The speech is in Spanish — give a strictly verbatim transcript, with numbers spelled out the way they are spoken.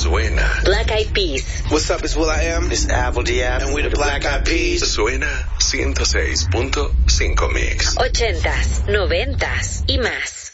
Suena. Black Eyed Peas. What's up, it's Will I Am. It's Apple D F. And we the Black Eyed Peas. Suena ciento seis punto cinco Mix. Ochentas, noventas y más.